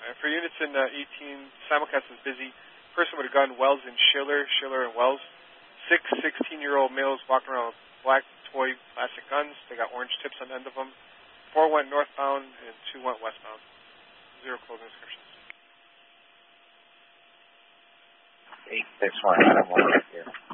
For units in 18, simulcast is busy. Person with a gun, Wells and Schiller and Wells. 6 16-year-old males walking around with black toy plastic guns. They got orange tips on the end of them. 4 went northbound and 2 went westbound. 0 closing descriptions. 861, Adam 1 right here.